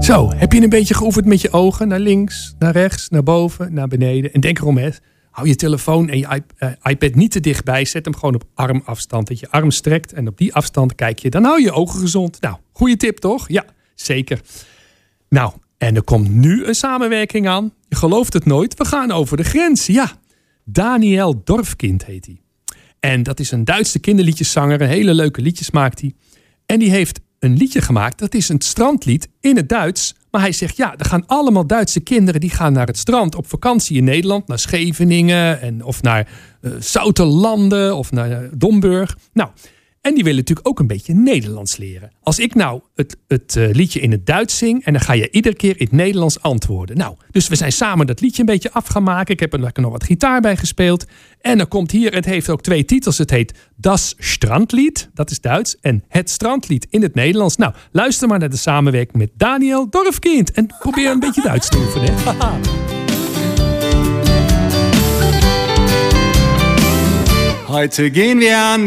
Zo, heb je een beetje geoefend met je ogen? Naar links, naar rechts, naar boven, naar beneden. En denk erom, hè. Hou je telefoon en je iPad niet te dichtbij. Zet hem gewoon op armafstand. Dat je arm strekt en op die afstand kijk je. Dan hou je ogen gezond. Nou, goede tip toch? Ja, zeker. Nou, en er komt nu een samenwerking aan. Je gelooft het nooit. We gaan over de grens. Ja, Daniel Dorfkind heet hij. En dat is een Duitse kinderliedjeszanger. Een hele leuke liedjes maakt hij. En die heeft een liedje gemaakt. Dat is een strandlied in het Duits. Maar hij zegt, ja, er gaan allemaal Duitse kinderen... die gaan naar het strand op vakantie in Nederland. Naar Scheveningen of naar Zoutelanden of naar Domburg. Nou, en die willen natuurlijk ook een beetje Nederlands leren. Als ik nou het liedje in het Duits zing... en dan ga je iedere keer in het Nederlands antwoorden. Nou, dus we zijn samen dat liedje een beetje af gaan maken. Ik heb er lekker nog wat gitaar bij gespeeld. En dan komt hier, het heeft ook 2 titels. Het heet Das Strandlied, dat is Duits. En Het Strandlied in het Nederlands. Nou, luister maar naar de samenwerking met Daniel Dorfkind. En probeer een beetje Duits te oefenen. Heute gehen wir an